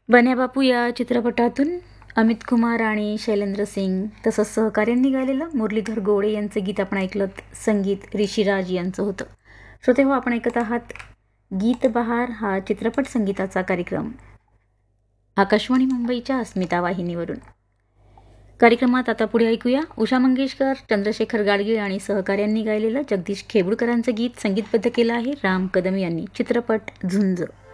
बन्या बापू या चित्रपटातून अमित कुमार आणि शैलेंद्र सिंग तसंच सहकार्यांनी गायलेलं मुरलीधर गोडे यांचं गीत आपण ऐकलं. संगीत ऋषिराज यांचं होतं. श्रोते हो, आपण ऐकत आहात गीत बहार हा चित्रपट संगीताचा कार्यक्रम आकाशवाणी मुंबईच्या अस्मिता वाहिनीवरून. कार्यक्रमात आता पुढे ऐकूया उषा मंगेशकर, चंद्रशेखर गाडगीळ आणि सहकार्यांनी गायलेलं जगदीश खेबुडकरांचं गीत संगीतबद्ध केलं आहे राम कदम यांनी. चित्रपट झुंज.